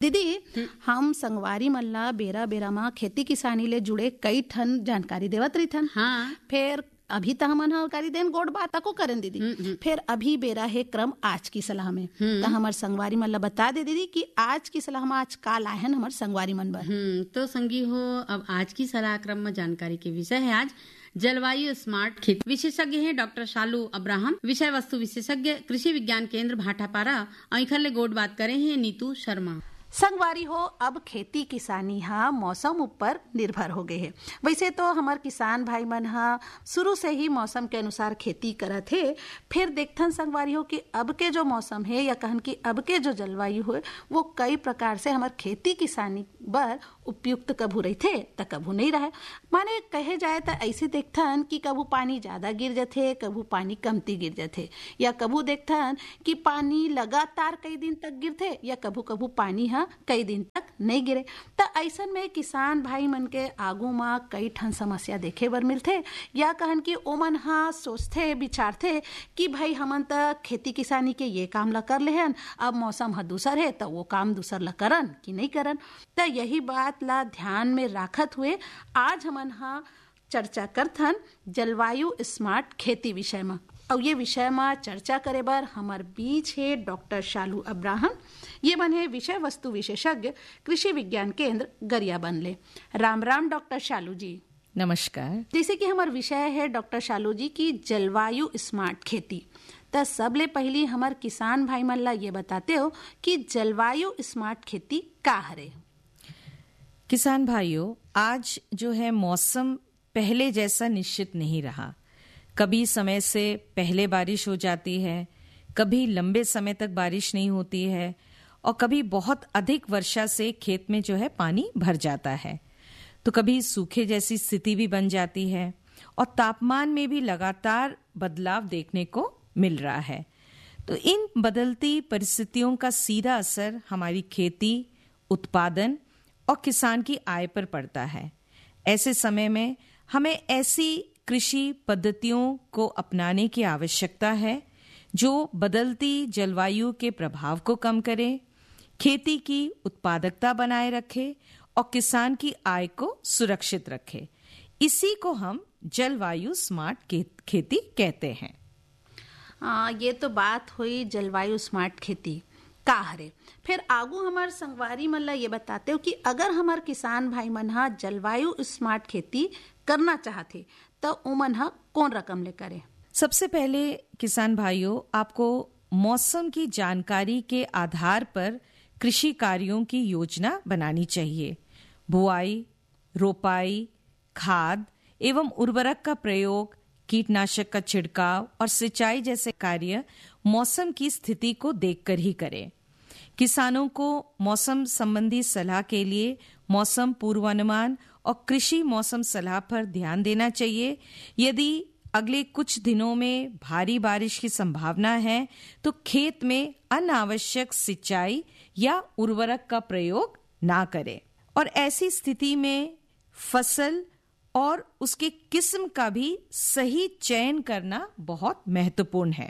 दीदी, हम संगवारी मन ला बेरा बेरा मा खेती किसानी ले जुड़े कई ठन जानकारी देवत रही थन। हाँ। फिर अभी तक हमन ह कारी देन गोड़ बात को करन दीदी। फिर अभी बेरा है क्रम आज की सलाह में। तो हमार संगवारी मन ला बता दे दीदी कि आज की सलाह में आज का लाहन हमार संगवारी मन बर। तो संगी हो, अब आज की सलाह क्रम में जानकारी के विषय है आज जलवायु स्मार्ट खेती। विशेषज्ञ हैं डॉक्टर शालू अब्राहम, विषय वस्तु विशेषज्ञ, कृषि विज्ञान केंद्र भाटापारा। ऐखर ले गोड़ बात करे हैं नीतू शर्मा। संगवारी हो, अब खेती किसानी हा मौसम ऊपर निर्भर हो गए है। वैसे तो हमार किसान भाई मन हा शुरू से ही मौसम के अनुसार खेती करत है। फिर देखथन संगवारी हो कि अब के जो मौसम है या कहन कि अब के जो जलवायु है वो कई प्रकार से हमार खेती किसानी बर उपयुक्त कभू रहथे तो कभू नहीं रहे। माने कहे जाए तो ऐसे देखथन कि कभू पानी ज्यादा गिर जाथे, कभू पानी कमती गिर जाथे, या कभू देखथन कि पानी लगातार कई दिन तक गिरथे या कभू कभू पानी हा कई दिन तक नहीं गिरे। तो ऐसन में किसान भाई मन के आगू मा कई ठन समस्या देखे बर मिलथे, या कहन कि ओमन हा सोचथे विचारथे कि भाई हमन तो खेती किसानी के ये काम ला कर लेहन, अब मौसम हा दूसर है तो वो काम दूसर ला करन कि नहीं करन। तो यही बात ला ध्यान में राखत हुए आज हमन हा चर्चा करथन जलवायु स्मार्ट खेती विषय में। और ये विषय में चर्चा करे बर हमार बीच है डॉक्टर शालू अब्राहम। ये बने विषय वस्तु विशेषज्ञ, कृषि विज्ञान केंद्र गरिया बनले। राम राम डॉक्टर शालू जी। नमस्कार। जैसे कि हमार विषय है डॉक्टर शालू जी की जलवायु स्मार्ट खेती, तो सबले पहली हमार किसान भाई मन ला ये बताते हो कि जलवायु स्मार्ट खेती का हरे। किसान भाइयों, आज जो है मौसम पहले जैसा निश्चित नहीं रहा। कभी समय से पहले बारिश हो जाती है, कभी लंबे समय तक बारिश नहीं होती है, और कभी बहुत अधिक वर्षा से खेत में जो है पानी भर जाता है। तो कभी सूखे जैसी स्थिति भी बन जाती है, और तापमान में भी लगातार बदलाव देखने को मिल रहा है। तो इन बदलती परिस्थितियों का सीधा असर हमारी खेती, उत्पादन और किसान की आय पर पड़ता है। ऐसे समय में हमें ऐसी कृषि पद्धतियों को अपनाने की आवश्यकता है जो बदलती जलवायु के प्रभाव को कम करे, खेती की उत्पादकता बनाए रखे और किसान की आय को सुरक्षित रखे। इसी को हम जलवायु स्मार्ट खेती कहते हैं। ये तो बात हुई जलवायु स्मार्ट खेती का हरे। फिर आगू हमार संगवारी मन ला ये बताते हो कि अगर हमार किसान भाई मन हा जलवायु स्मार्ट खेती करना चाहते तो उमन हा कौन रकम ले करे। सबसे पहले किसान भाइयों, आपको मौसम की जानकारी के आधार पर कृषि कार्यों की योजना बनानी चाहिए। बुआई, रोपाई, खाद एवं उर्वरक का प्रयोग, कीटनाशक का छिड़काव और सिंचाई जैसे कार्य मौसम की स्थिति को देखकर ही करें। किसानों को मौसम संबंधी सलाह के लिए मौसम पूर्वानुमान और कृषि मौसम सलाह पर ध्यान देना चाहिए। यदि अगले कुछ दिनों में भारी बारिश की संभावना है तो खेत में अनावश्यक सिंचाई या उर्वरक का प्रयोग ना करें। और ऐसी स्थिति में फसल और उसके किस्म का भी सही चयन करना बहुत महत्वपूर्ण है।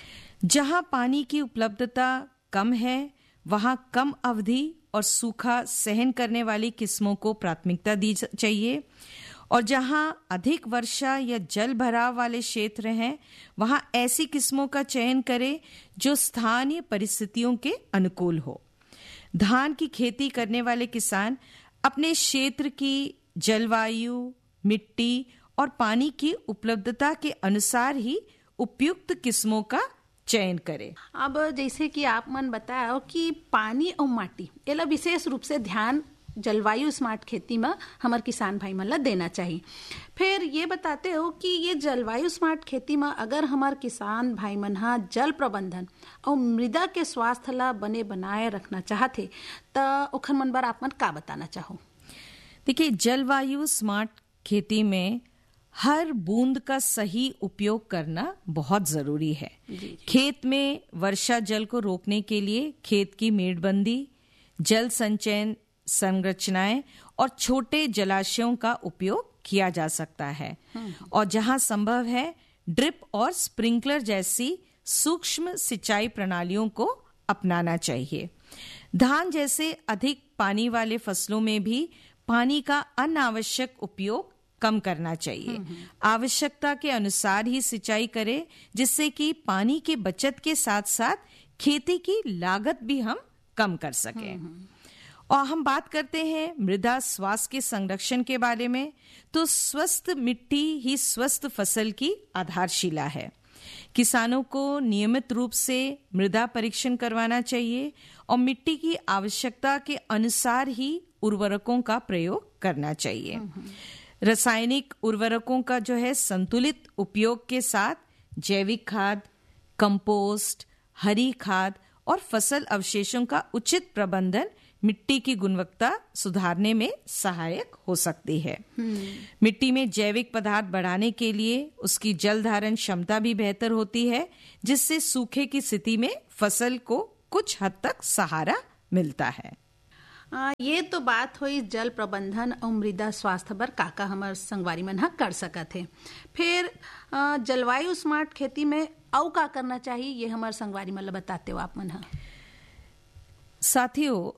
जहां पानी की उपलब्धता कम है वहां कम अवधि और सूखा सहन करने वाली किस्मों को प्राथमिकता दी चाहिए, और जहां अधिक वर्षा या जल भराव वाले क्षेत्र हैं वहां ऐसी किस्मों का चयन करें जो स्थानीय परिस्थितियों के अनुकूल हो। धान की खेती करने वाले किसान अपने क्षेत्र की जलवायु, मिट्टी और पानी की उपलब्धता के अनुसार ही उपयुक्त किस्मों का चयन करें। अब जैसे कि आप मन बताओ कि पानी और माटी एला विशेष रूप से ध्यान जलवायु स्मार्ट खेती में हमारे किसान भाई मन ला देना चाहिए। फिर ये बताते हो कि ये जलवायु स्मार्ट खेती में अगर हमारे किसान भाई मन हा जल प्रबंधन और मृदा के स्वास्थ्य ला बने बनाए रखना चाहते तो ओखर मन बर आप मन का बताना चाहो। देखिए, जलवायु स्मार्ट खेती में हर बूंद का सही उपयोग करना बहुत जरूरी है। खेत में वर्षा जल को रोकने के लिए खेत की मेड़बंदी, जल संचयन संरचनाएं और छोटे जलाशयों का उपयोग किया जा सकता है। और जहां संभव है ड्रिप और स्प्रिंकलर जैसी सूक्ष्म सिंचाई प्रणालियों को अपनाना चाहिए। धान जैसे अधिक पानी वाले फसलों में भी पानी का अनावश्यक उपयोग कम करना चाहिए। आवश्यकता के अनुसार ही सिंचाई करें, जिससे कि पानी के बचत के साथ साथ खेती की लागत भी हम कम कर सकें। और हम बात करते हैं मृदा स्वास्थ्य के संरक्षण के बारे में, तो स्वस्थ मिट्टी ही स्वस्थ फसल की आधारशिला है। किसानों को नियमित रूप से मृदा परीक्षण करवाना चाहिए और मिट्टी की आवश्यकता के अनुसार ही उर्वरकों का प्रयोग करना चाहिए। रासायनिक उर्वरकों का जो है संतुलित उपयोग के साथ जैविक खाद, कंपोस्ट, हरी खाद और फसल अवशेषों का उचित प्रबंधन मिट्टी की गुणवत्ता सुधारने में सहायक हो सकती है। मिट्टी में जैविक पदार्थ बढ़ाने के लिए उसकी जल धारण क्षमता भी बेहतर होती है, जिससे सूखे की स्थिति में फसल को कुछ हद तक सहारा मिलता है। ये तो बात हुई जल प्रबंधन और मृदा स्वास्थ्य पर काका हमार संगवारी मन कर सकत है। फिर जलवायु स्मार्ट खेती में औ का करना चाहिए, ये हमार संगवारी मन बताते हो आप मन। साथियों,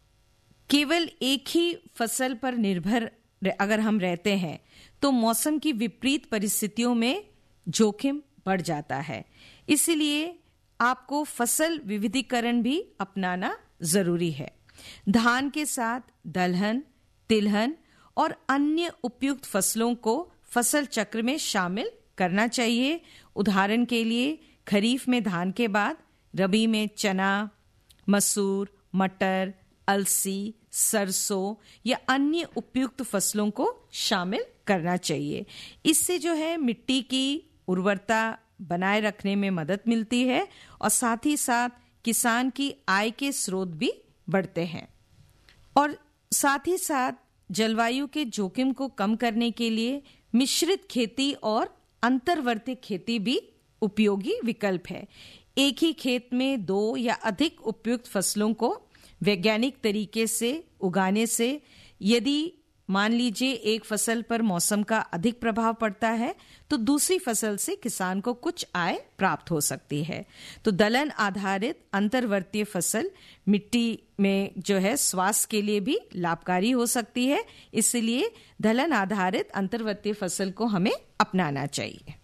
केवल एक ही फसल पर निर्भर अगर हम रहते हैं तो मौसम की विपरीत परिस्थितियों में जोखिम बढ़ जाता है। इसलिए आपको फसल विविधीकरण भी अपनाना जरूरी है। धान के साथ दलहन, तिलहन और अन्य उपयुक्त फसलों को फसल चक्र में शामिल करना चाहिए। उदाहरण के लिए खरीफ में धान के बाद रबी में चना, मसूर, मटर, अलसी, सरसों या अन्य उपयुक्त फसलों को शामिल करना चाहिए। इससे जो है मिट्टी की उर्वरता बनाए रखने में मदद मिलती है और साथ ही साथ किसान की आय के स्रोत भी बढ़ते हैं। और साथ ही साथ जलवायु के जोखिम को कम करने के लिए मिश्रित खेती और अंतर्वर्ती खेती भी उपयोगी विकल्प है। एक ही खेत में 2 या अधिक उपयुक्त फसलों को वैज्ञानिक तरीके से उगाने से यदि मान लीजिए एक फसल पर मौसम का अधिक प्रभाव पड़ता है तो दूसरी फसल से किसान को कुछ आय प्राप्त हो सकती है। तो दलहन आधारित अंतर्वर्तीय फसल मिट्टी में जो है स्वास्थ्य के लिए भी लाभकारी हो सकती है। इसलिए दलहन आधारित अंतर्वर्तीय फसल को हमें अपनाना चाहिए।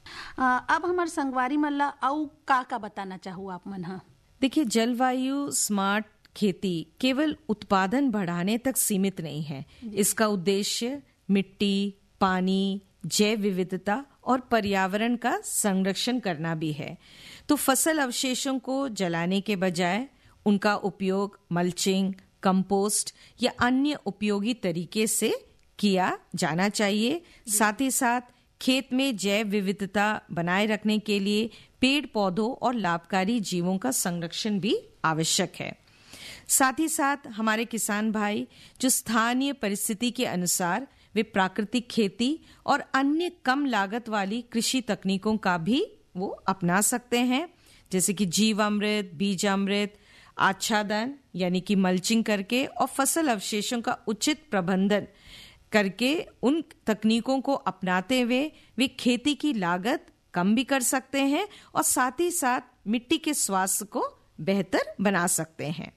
अब हमारे संगवारी मल्ला औ का बताना चाहूँ आप मन। देखिए, जलवायु स्मार्ट खेती केवल उत्पादन बढ़ाने तक सीमित नहीं है। इसका उद्देश्य मिट्टी, पानी, जैव विविधता और पर्यावरण का संरक्षण करना भी है। तो फसल अवशेषों को जलाने के बजाय उनका उपयोग मल्चिंग, कंपोस्ट या अन्य उपयोगी तरीके से किया जाना चाहिए। साथ ही साथ खेत में जैव विविधता बनाए रखने के लिए पेड़ पौधों और लाभकारी जीवों का संरक्षण भी आवश्यक है। साथ ही साथ हमारे किसान भाई जो स्थानीय परिस्थिति के अनुसार वे प्राकृतिक खेती और अन्य कम लागत वाली कृषि तकनीकों का भी वो अपना सकते हैं, जैसे कि जीवामृत, बीजामृत, आच्छादन यानी कि मल्चिंग करके और फसल अवशेषों का उचित प्रबंधन करके उन तकनीकों को अपनाते हुए वे खेती की लागत कम भी कर सकते हैं और साथ ही साथ मिट्टी के स्वास्थ्य को बेहतर बना सकते हैं।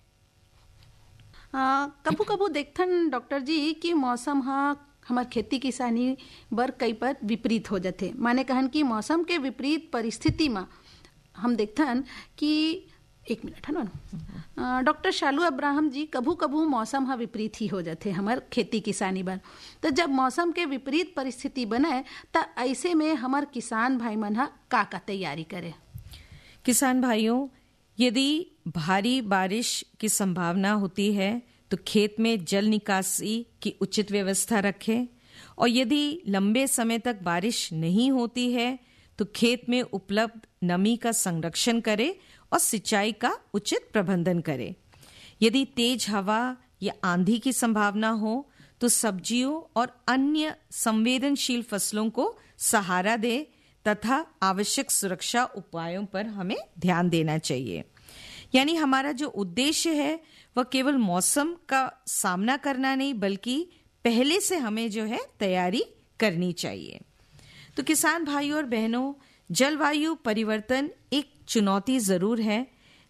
कबू कबू देखथन डॉक्टर जी कि मौसम हमार खेती किसानी बर कई पर विपरीत हो जाते। माने कहन कि मौसम के विपरीत परिस्थिति में हम देखथन कि एक मिनट है ना डॉक्टर शालू अब्राहम जी, कभू कभू मौसम विपरीत ही हो जाते हमार खेती किसानी बर। तो जब मौसम के विपरीत परिस्थिति बने तो ऐसे में हमार किसान भाई मन का तैयारी करे। किसान भाइयों, यदि भारी बारिश की संभावना होती है तो खेत में जल निकासी की उचित व्यवस्था रखें और यदि लंबे समय तक बारिश नहीं होती है तो खेत में उपलब्ध नमी का संरक्षण करें और सिंचाई का उचित प्रबंधन करें। यदि तेज हवा या आंधी की संभावना हो तो सब्जियों और अन्य संवेदनशील फसलों को सहारा दे तथा आवश्यक सुरक्षा उपायों पर हमें ध्यान देना चाहिए। यानी हमारा जो उद्देश्य है वह केवल मौसम का सामना करना नहीं बल्कि पहले से हमें जो है तैयारी करनी चाहिए। तो किसान भाइयों और बहनों, जलवायु परिवर्तन एक चुनौती जरूर है,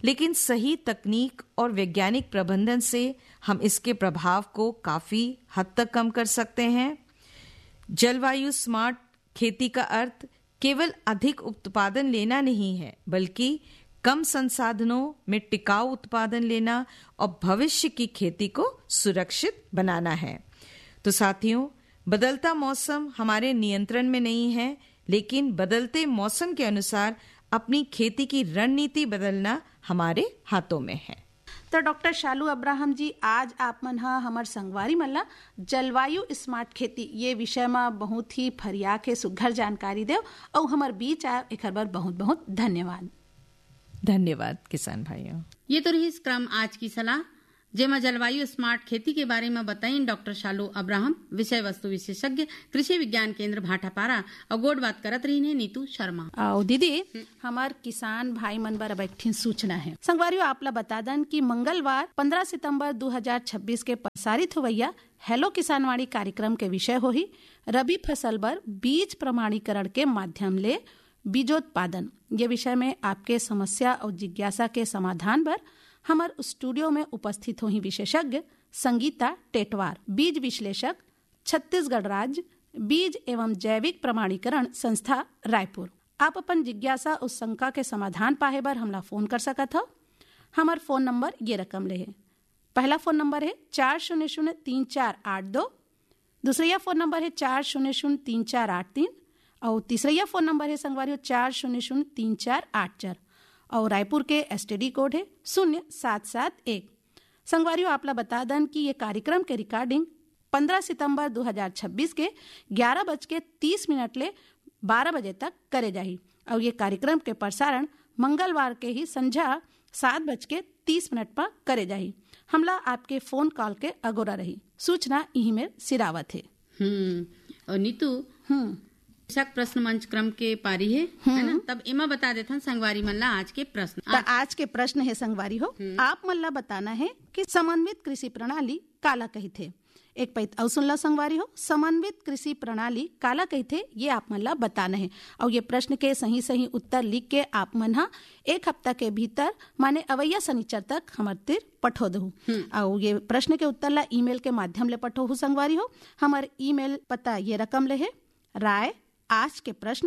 लेकिन सही तकनीक और वैज्ञानिक प्रबंधन से हम इसके प्रभाव को काफी हद तक कम कर सकते हैं। जलवायु स्मार्ट खेती का अर्थ केवल अधिक उत्पादन लेना नहीं है, बल्कि कम संसाधनों में टिकाऊ उत्पादन लेना और भविष्य की खेती को सुरक्षित बनाना है। तो साथियों, बदलता मौसम हमारे नियंत्रण में नहीं है, लेकिन बदलते मौसम के अनुसार अपनी खेती की रणनीति बदलना हमारे हाथों में है। तो डॉक्टर शालू अब्राहम जी, आज आप मन हमार संगवारी मन ला जलवायु स्मार्ट खेती ये विषय में बहुत ही फरिया के सुघर जानकारी देव और हमार बीच आए एक बार बहुत बहुत धन्यवाद। धन्यवाद किसान भाइयों। ये तो रही इस क्रम आज की सलाह, जेमा जलवायु स्मार्ट खेती के बारे में बताई डॉक्टर शालू अब्राहम, विषय वस्तु विशेषज्ञ, कृषि विज्ञान केंद्र भाटापारा, और गोड बात करत रही है नीतू शर्मा। आओ दीदी, हमार किसान भाई मन बर बैठी सूचना है। संगवारियों, आपला बता दन कि मंगलवार 15 सितंबर 2026 के प्रसारित हुवैया हेलो किसानवाड़ी कार्यक्रम के विषय होही रबी फसल बर बीज प्रमाणीकरण के माध्यम ले बीजोत्पादन। ये विषय में आपके समस्या और जिज्ञासा के समाधान पर हमार स्टूडियो में उपस्थित हुई विशेषज्ञ संगीता टेटवार, बीज विश्लेषक, छत्तीसगढ़ राज्य बीज एवं जैविक प्रमाणीकरण संस्था रायपुर। आप अपन जिज्ञासा और शंका के समाधान पाए बर हमला फोन कर सकत हो। हमार फोन नंबर ये रकम ले है। पहला फोन नंबर है 4003482, दूसरा फोन नंबर है 4003483 और तीसरा फोन नंबर है संगवारियों 4003484 और रायपुर के एसटीडी कोड है 0771। संगवारियों, आपला बता दन कि ये कार्यक्रम के रिकॉर्डिंग 15 सितंबर 2026 के 11:30 ले 12 बजे तक करे जाही और ये कार्यक्रम के प्रसारण मंगलवार के ही संध्या 7:30 पर करे जाही। हमला आपके फोन कॉल के अगोरा रही। सूचना यही में सिरावत है। और नीतू प्रश्न मंच क्रम के पारी है ना, तब इमा बता देथन संगवारी मल्ला आज के प्रश्न। आज के प्रश्न है संगवारी हो, आप मल्ला बताना है कि समन्वित कृषि प्रणाली काला कहते। एक पैत और सुन ला संगवारी हो, समन्वित कृषि प्रणाली काला कहते ये आप मल्ला बताना है। और ये प्रश्न के सही उत्तर लिख के आप मन एक हफ्ता के भीतर माने अवैया शनिचर तक हमार तिर पठो दो। और ये प्रश्न के उत्तर ला ईमेल के माध्यम ले पठो हो संगवारी हो। हमार ईमेल पता ये रकम ले है राय आज के प्रश्न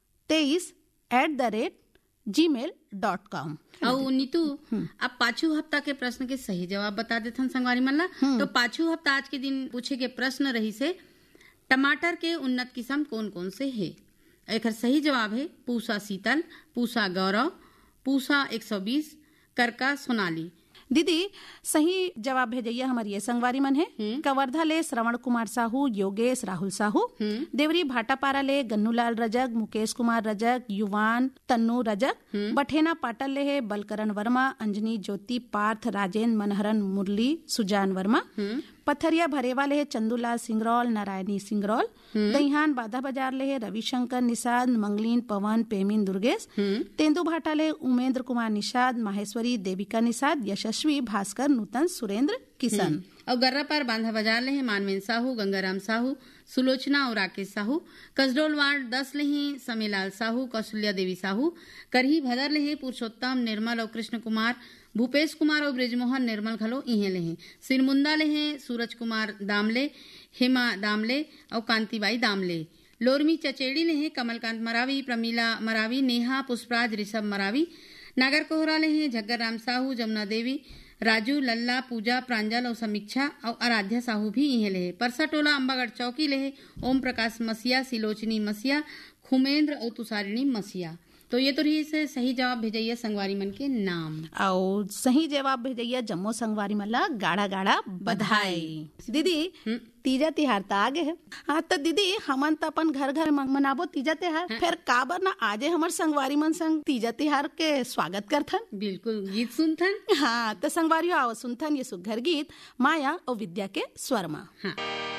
23@gmail.com। और नीतू, अब पांचू हफ्ता के प्रश्न के सही जवाब बता देथन संगवारी मल्ला। तो पांचू हफ्ता आज के दिन पूछे के प्रश्न रही से टमाटर के उन्नत किस्म कौन कौन से है। एक सही जवाब है पूसा शीतल, पूसा गौरव, पूसा 120, करका सोनाली। दीदी, सही जवाब भेजैया हमारी ये संगवारी मन है कवर्धा ले श्रवण कुमार साहू, योगेश राहुल साहू, देवरी भाटापारा ले गन्नूलाल रजक, मुकेश कुमार रजक, युवान तन्नू रजक, बठेना पाटल ले है बलकरण वर्मा, अंजनी ज्योति, पार्थ राजेंद्र, मनहरन मुरली, सुजान वर्मा, पथरिया भरेवा ले है चंदूलाल सिंगरौल, नारायणी सिंगरौल, दहिहान बाधा बाजार ले है रविशंकर निषाद, मंगलीन पवन, पेमिन दुर्गेश, तेंदु भाटा ले उमेंद्र कुमार निषाद, माहेश्वरी देविका निषाद, यशस्वी भास्कर, नूतन सुरेंद्र किशन। और गर्रा पर बांधा बाजार ले है मानवेन साहू, गंगाराम साहू, सुलोचना और राकेश साहू, कसडोल वार्ड 10 ले है समीलाल साहू, कौशल्या देवी साहू, करही भदर ले है पुरुषोत्तम, निर्मल और कृष्ण कुमार, भूपेश कुमार और ब्रिजमोहन निर्मल खलो इहे ले हैं, सिरमुंदा ले हैं सूरज कुमार दामले, हेमा दामले और कांतिबाई दामले, लोरमी चचेड़ी ले हैं कमलकांत मरावी, प्रमीला मरावी, नेहा पुष्पराज, ऋषभ मरावी, नागर कोहरा ले हैं झग्गर राम साहू, जमुना देवी, राजू, लल्ला, पूजा, प्रांजल और समीक्षा और आराध्या साहू भी इहे ले हैं। परसा टोला अम्बागढ़ चौकी ले हैं ओम प्रकाश मसिया, सिलोचनी मसिया, खुमेंद्र और तुषारिणी मसिया। तो ये तो रही से सही जवाब भेजैया संगवारी मन के नाम। और सही जवाब भेजैया जम्मो संगवारी मन ला गाड़ा गाड़ा बधाई। दीदी, तीजा तिहार तो आगे है। हाँ तो दीदी, हमन तो अपन घर घर मनाबो तीजा तिहार, फिर काबर ना आजे हमार संगवारी मन संग तीजा तिहार के स्वागत करथन। बिल्कुल, गीत सुनथन। हाँ तो संगवारियों आओ सुनथन ये सुघर गीत माया और विद्या के स्वर में। हाँ।